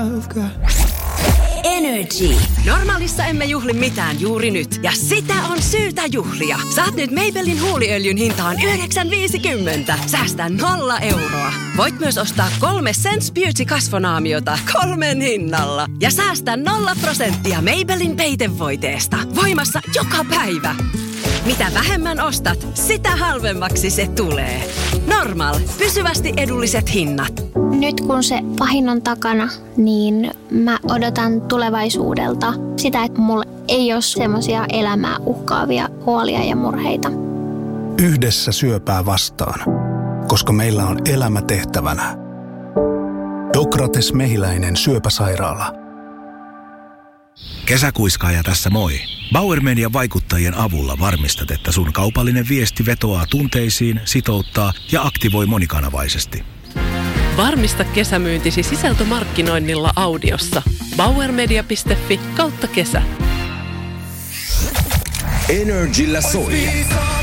Energy. Normaalissa emme juhli mitään juuri nyt. Ja sitä on syytä juhlia. Saat nyt Maybelline huuliöljyn hintaan 9,50. Säästä 0 euroa. Voit myös ostaa 3 Sense Beauty kasvonaamiota 3 hinnalla. Ja säästä 0% Maybelline peitevoiteesta. Voimassa joka päivä. Mitä vähemmän ostat, sitä halvemmaksi se tulee. Normal. Pysyvästi edulliset hinnat. Nyt kun se pahin on takana, niin mä odotan tulevaisuudelta sitä, että mulla ei ole semmoisia elämää uhkaavia huolia ja murheita. Yhdessä syöpää vastaan, koska meillä on elämä tehtävänä. Dokrates Mehiläinen syöpäsairaala. Kesäkuiskaaja tässä moi. Bauer Median vaikuttajien avulla varmistat, että sun kaupallinen viesti vetoaa tunteisiin, sitouttaa ja aktivoi monikanavaisesti. Varmista kesämyyntisi sisältömarkkinoinnilla Audiossa. bauermedia.fi/kesä. Energillä soi.